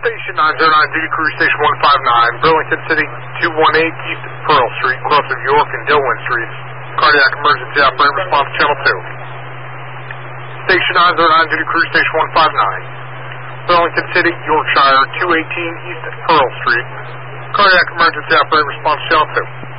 Station 909, duty crew station 159, Burlington City 218 East Pearl Street, crossing York and Dillwyn Streets. Cardiac emergency operator response channel 2. Station 909, duty crew station 159, Burlington City, Yorkshire 218 East Pearl Street. Cardiac emergency operator response channel 2.